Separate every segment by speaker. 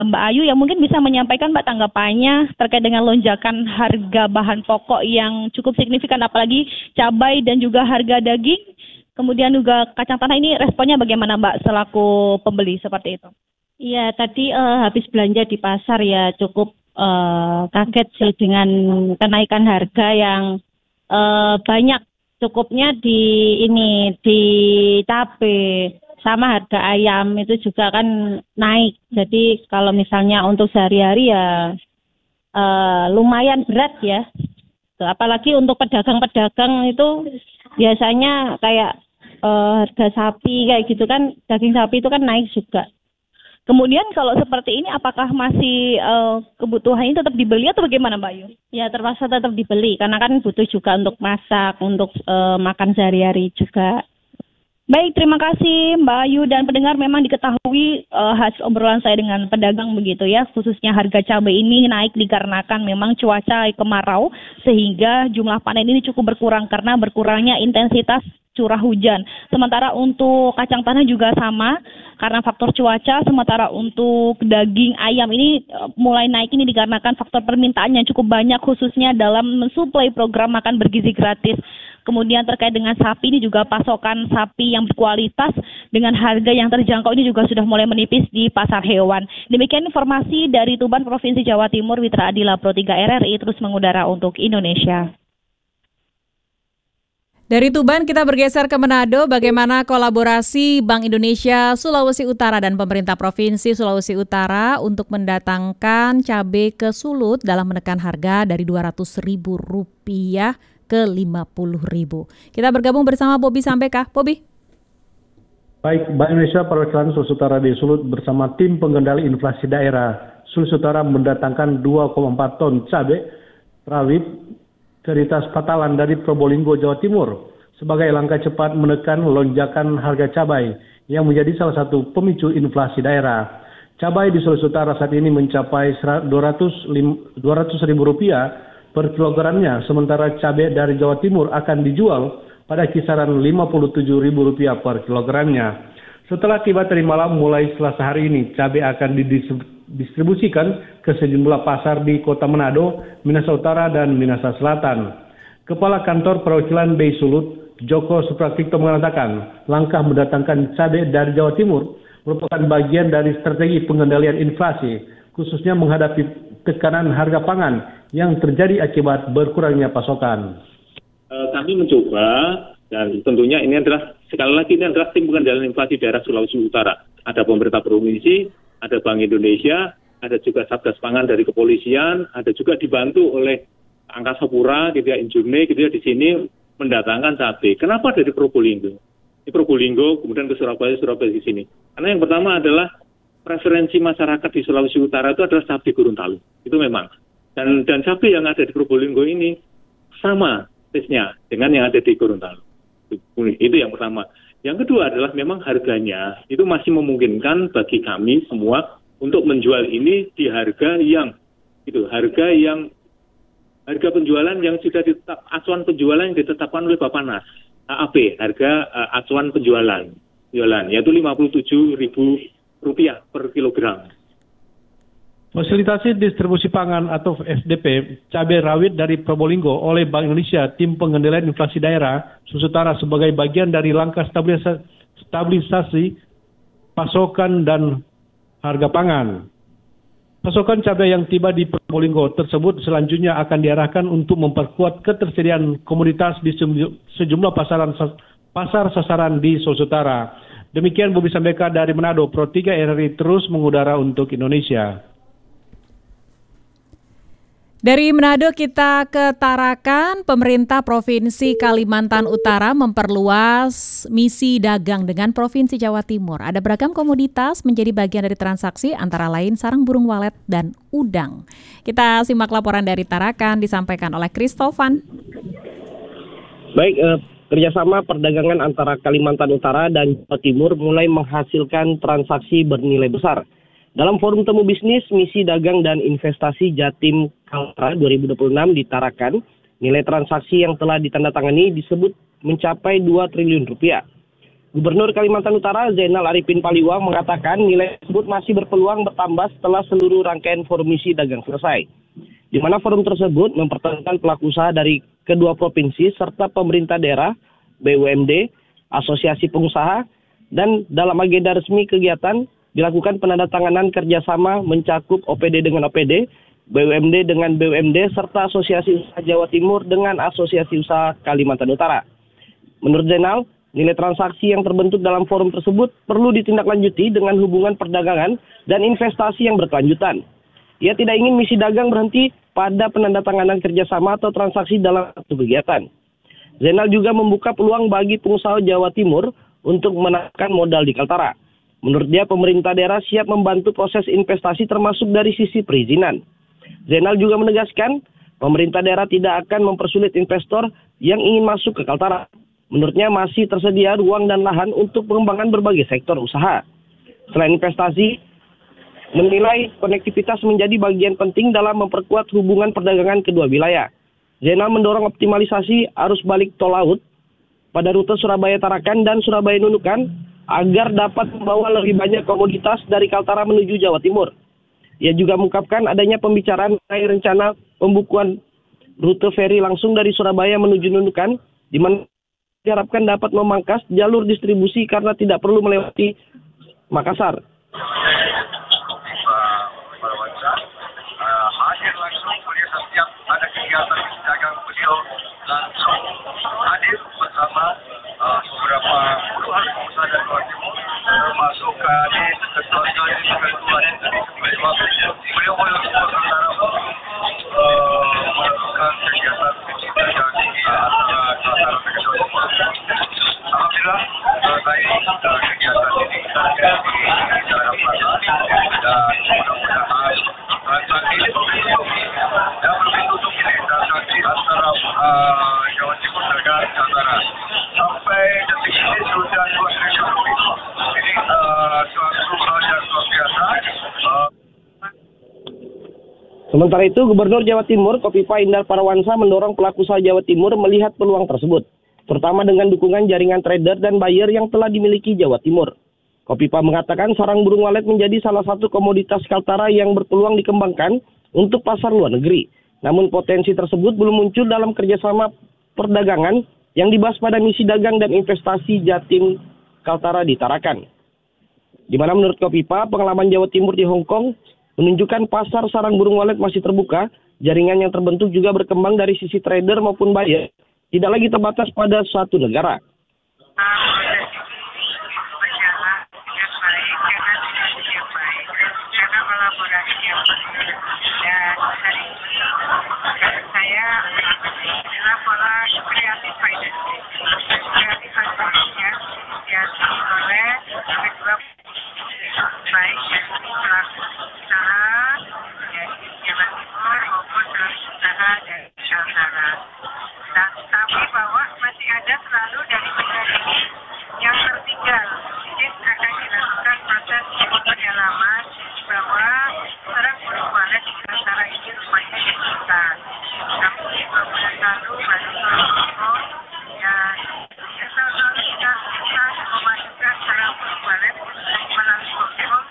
Speaker 1: Mbak Ayu yang mungkin bisa menyampaikan Mbak tanggapannya terkait dengan lonjakan harga bahan pokok yang cukup signifikan, apalagi cabai dan juga harga daging, kemudian juga kacang tanah, ini responnya bagaimana Mbak selaku pembeli seperti itu?
Speaker 2: Iya, tadi habis belanja di pasar ya cukup kaget sih dengan kenaikan harga yang banyak, cukupnya di cabai sama harga ayam itu juga kan naik. Jadi kalau misalnya untuk sehari-hari ya lumayan berat ya. Tuh, apalagi untuk pedagang-pedagang itu biasanya kayak harga sapi kayak gitu kan, daging sapi itu kan naik juga.
Speaker 1: Kemudian kalau seperti ini apakah masih kebutuhan ini tetap dibeli atau bagaimana Mbak Ayu?
Speaker 2: Ya terpaksa tetap dibeli karena kan butuh juga untuk masak, untuk makan sehari-hari juga.
Speaker 1: Baik, terima kasih Mbak Ayu dan pendengar. Memang diketahui hasil obrolan saya dengan pedagang begitu ya, khususnya harga cabai ini naik dikarenakan memang cuaca kemarau sehingga jumlah panen ini cukup berkurang karena berkurangnya intensitas curah hujan. Sementara untuk kacang tanah juga sama karena faktor cuaca, sementara untuk daging ayam ini mulai naik ini dikarenakan faktor permintaan yang cukup banyak khususnya dalam mensuplai program makan bergizi gratis. Kemudian terkait dengan sapi ini juga pasokan sapi yang berkualitas dengan harga yang terjangkau ini juga sudah mulai menipis di pasar hewan. Demikian informasi dari Tuban, Provinsi Jawa Timur. Witra Adila, Pro 3 RRI terus mengudara untuk Indonesia.
Speaker 3: Dari Tuban kita bergeser ke Manado. Bagaimana kolaborasi Bank Indonesia Sulawesi Utara dan pemerintah Provinsi Sulawesi Utara untuk mendatangkan cabai ke Sulut dalam menekan harga dari Rp200.000 ke Rp50.000. Kita bergabung bersama Bobi Sambeka. Bobi.
Speaker 4: Baik, Bank Indonesia Perwakilan Sulawesi Utara di Sulut bersama tim pengendali inflasi daerah Sulawesi Utara mendatangkan 2,4 ton cabai rawit varietas Patalan dari Probolinggo, Jawa Timur sebagai langkah cepat menekan lonjakan harga cabai yang menjadi salah satu pemicu inflasi daerah. Cabai di Sulawesi Utara saat ini mencapai Rp200.000 per kilogramnya, sementara cabai dari Jawa Timur akan dijual pada kisaran Rp57.000 per kilogramnya. Setelah tiba tadi malam, mulai Selasa hari ini, cabai akan didistribusikan ke sejumlah pasar di Kota Manado, Minahasa Utara, dan Minahasa Selatan. Kepala Kantor Perwakilan BI Sulut, Joko Supraktikto mengatakan, langkah mendatangkan cabai dari Jawa Timur merupakan bagian dari strategi pengendalian inflasi, khususnya menghadapi tekanan harga pangan yang terjadi akibat berkurangnya pasokan.
Speaker 5: Kami mencoba, dan tentunya ini adalah, sekali lagi ini adalah tim pengendalian inflasi daerah Sulawesi Utara. Ada pemerintah provinsi, ada Bank Indonesia, ada juga Satgas Pangan dari kepolisian, ada juga dibantu oleh Angkasa Pura, gitu ya, Injurne, gitu ya, di sini mendatangkan cabai. Kenapa dari Probolinggo? Di Probolinggo, kemudian ke Surabaya di sini. Karena yang pertama adalah preferensi masyarakat di Sulawesi Utara itu adalah cabai Gorontalo. Itu memang. Dan cabai yang ada di Probolinggo ini sama taste-nya dengan yang ada di Gorontalo. Itu yang pertama. Yang kedua adalah memang harganya itu masih memungkinkan bagi kami semua untuk menjual ini di harga yang harga penjualan yang sudah acuan penjualan yang ditetapkan oleh Bappenas, AAP, harga acuan penjualan yaitu Rp57.000 per kilogram.
Speaker 4: Fasilitasi distribusi pangan atau FDP cabai rawit dari Probolinggo oleh Bank Indonesia tim pengendalian inflasi daerah Sulawesi Utara sebagai bagian dari langkah stabilisasi pasokan dan harga pangan. Pasokan cabai yang tiba di Probolinggo tersebut selanjutnya akan diarahkan untuk memperkuat ketersediaan komoditas di sejumlah pasar sasaran di Sulawesi Utara. Demikian Bobi Sambeka dari Manado, Pro 3 RRI terus mengudara untuk Indonesia.
Speaker 3: Dari Manado kita ke Tarakan. Pemerintah Provinsi Kalimantan Utara memperluas misi dagang dengan Provinsi Jawa Timur. Ada beragam komoditas menjadi bagian dari transaksi antara lain sarang burung walet dan udang. Kita simak laporan dari Tarakan disampaikan oleh Kristofan.
Speaker 6: Baik, kerjasama perdagangan antara Kalimantan Utara dan Jawa Timur mulai menghasilkan transaksi bernilai besar. Dalam forum temu bisnis, misi dagang dan investasi Jatim Kaltara 2026 di Tarakan, nilai transaksi yang telah ditandatangani disebut mencapai Rp2 triliun. Gubernur Kalimantan Utara Zainal Arifin Paliwang mengatakan nilai tersebut masih berpeluang bertambah setelah seluruh rangkaian forum misi dagang selesai. Di mana forum tersebut mempertemukan pelaku usaha dari kedua provinsi serta pemerintah daerah, BUMD, asosiasi pengusaha, dan dalam agenda resmi kegiatan dilakukan penandatanganan kerjasama mencakup OPD dengan OPD, BUMD dengan BUMD, serta Asosiasi Usaha Jawa Timur dengan Asosiasi Usaha Kalimantan Utara. Menurut Zainal, nilai transaksi yang terbentuk dalam forum tersebut perlu ditindaklanjuti dengan hubungan perdagangan dan investasi yang berkelanjutan. Ia tidak ingin misi dagang berhenti pada penandatanganan kerjasama atau transaksi dalam satu kegiatan. Zainal juga membuka peluang bagi pengusaha Jawa Timur untuk menanamkan modal di Kaltara. Menurut dia, pemerintah daerah siap membantu proses investasi termasuk dari sisi perizinan. Zainal juga menegaskan, pemerintah daerah tidak akan mempersulit investor yang ingin masuk ke Kaltara. Menurutnya masih tersedia ruang dan lahan untuk pengembangan berbagai sektor usaha. Selain investasi, menilai konektivitas menjadi bagian penting dalam memperkuat hubungan perdagangan kedua wilayah. Zainal mendorong optimalisasi arus balik tol laut pada rute Surabaya-Tarakan dan Surabaya-Nunukan agar dapat membawa lebih banyak komoditas dari Kaltara menuju Jawa Timur. Ia juga mengungkapkan adanya pembicaraan mengenai rencana pembukuan rute feri langsung dari Surabaya menuju Nunukan, di mana diharapkan dapat memangkas jalur distribusi karena tidak perlu melewati Makassar.
Speaker 7: Hadir langsung beliau setiap ada kegiatan dagang beliau langsung hadir bersama beberapa puluhan pengusaha dari Jawa Timur, termasuk Kadis, Ketua Kadis, beliau melakukan melakukan kegiatan dagang antara Kaltara dengan Jawa Timur. Alhamdulillah, baik kegiatan ini di dalam masa dan mudah-mudahan transaksi ini dan lebih tutup ini transaksi antara Jawa Timur dengan Kaltara sampai detik ini sudah 2 triliun lebih. Ini suatu hal yang luar biasa.
Speaker 6: Sementara itu, Gubernur Jawa Timur Kofifa Indar Parawansa mendorong pelaku usaha Jawa Timur melihat peluang tersebut, terutama dengan dukungan jaringan trader dan buyer yang telah dimiliki Jawa Timur. Kofifa mengatakan sarang burung walet menjadi salah satu komoditas Kaltara yang berpeluang dikembangkan untuk pasar luar negeri. Namun potensi tersebut belum muncul dalam kerjasama perdagangan yang dibahas pada misi dagang dan investasi Jatim Kaltara di Tarakan. Di mana menurut Kofifa, pengalaman Jawa Timur di Hong Kong menunjukkan pasar sarang burung walet masih terbuka, jaringan yang terbentuk juga berkembang dari sisi trader maupun buyer, tidak lagi terbatas pada suatu negara.
Speaker 8: Tapi bahwa masih ada selalu dari negara ini yang tertinggal. Mungkin akan dilakukan proses pendalaman bahwa sarang burung walet di Kaltara ini rupanya ditemukan. Namun 5 bulan lalu baru Hongkong dan selalu kita bisa memasukkan sarang burung walet melalui Hongkong.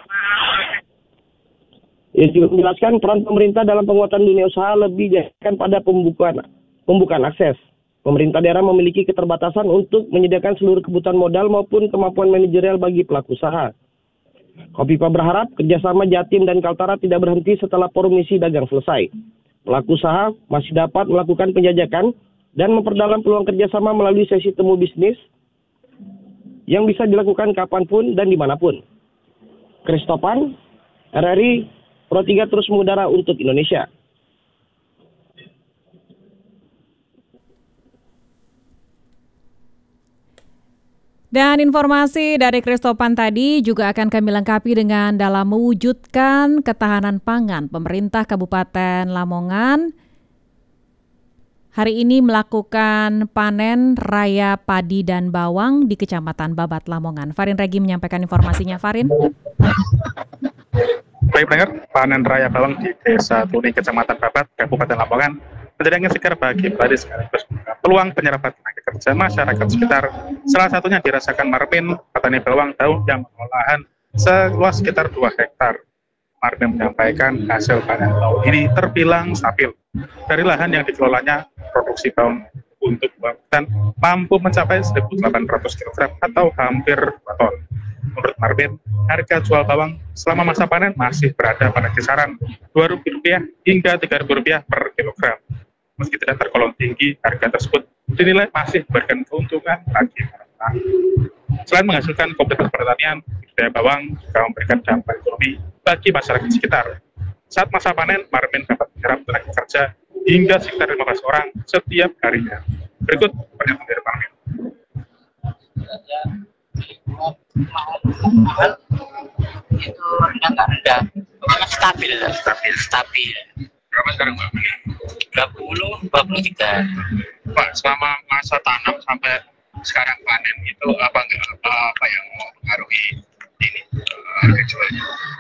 Speaker 6: Ia juga menjelaskan peran pemerintah dalam penguatan dunia usaha lebih diarahkan pada pembukaan akses. Pemerintah daerah memiliki keterbatasan untuk menyediakan seluruh kebutuhan modal maupun kemampuan manajerial bagi pelaku usaha. Kofifa berharap kerjasama Jatim dan Kaltara tidak berhenti setelah forum misi dagang selesai. Pelaku usaha masih dapat melakukan penjajakan dan memperdalam peluang kerjasama melalui sesi temu bisnis yang bisa dilakukan kapanpun dan dimanapun. Kristopan, RRI, Pro 3 terus mengudara untuk Indonesia.
Speaker 3: Dan informasi dari Kristopan tadi juga akan kami lengkapi dengan dalam mewujudkan ketahanan pangan. Pemerintah Kabupaten Lamongan hari ini melakukan panen raya padi dan bawang di Kecamatan Babat, Lamongan. Farin Regi menyampaikan informasinya. Farin.
Speaker 9: Baik pendengar, panen raya bawang di Desa Tuni, Kecamatan Babat, Kabupaten Lamongan menjadi angin segar bagi padi sekaligus peluang penyerapan tenaga kerja kerja masyarakat sekitar. Salah satunya dirasakan Marmin, petani bawang daun yang mengolah lahan seluas sekitar 2 hektar. Marmin menyampaikan hasil panen tahun ini terbilang stabil. Dari lahan yang dikelolanya, produksi bawang untuk dan mampu mencapai 1.800 kg atau hampir 2 ton. Menurut Marmin, harga jual bawang selama masa panen masih berada pada kisaran Rp2 hingga Rp3.000 per kilogram. Meski tidak tergolong tinggi, harga tersebut dinilai masih memberikan keuntungan bagi petani. Selain menghasilkan komoditas pertanian, budidaya bawang juga memberikan dampak ekonomi bagi masyarakat sekitar. Saat masa panen, Marmin dapat menyerap tenaga kerja hingga sekitar 15 orang setiap harinya. Berikut pernyataan dari Marmin.
Speaker 10: Mahal itu rendah, pokoknya stabil.
Speaker 9: Berapa sekarang Pak?
Speaker 10: 23.
Speaker 9: Pak, selama masa tanam sampai sekarang panen itu apa yang mempengaruhi ini harga jualnya?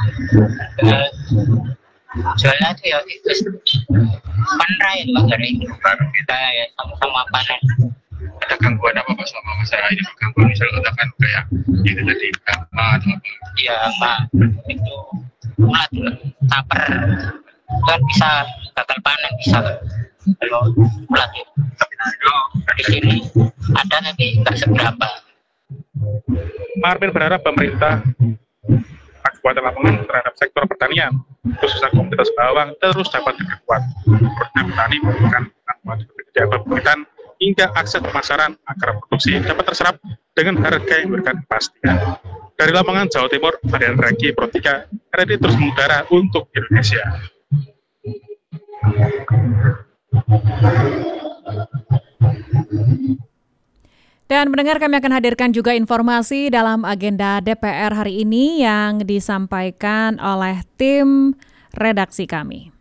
Speaker 10: Jualnya itu ya itu panen Pak, dari kita ya sama-sama panen.
Speaker 9: Ada gangguan apa Pak selama masa ini? Gangguan misalnya katakan kayak itu tadi hama atau apa?
Speaker 10: Iya Pak, itu ulat taper kan bisa gagal panen, bisa kalau ulat itu. Di sini ada tapi nggak seberapa.
Speaker 9: Marmin berharap pemerintah Kabupaten Lamongan terhadap sektor pertanian, khususnya komoditas bawang, terus dapat diperkuat. Menurutnya petani membutuhkan pekerjaan pembibitan hingga akses pemasaran agar produksi dapat terserap dengan harga yang memberikan kepastian. Dari Lamongan, Jawa Timur, Marian Ragi, Pro 3, RRI terus mengudara untuk Indonesia.
Speaker 3: Dan mendengar, kami akan hadirkan juga informasi dalam agenda DPR hari ini yang disampaikan oleh tim redaksi kami.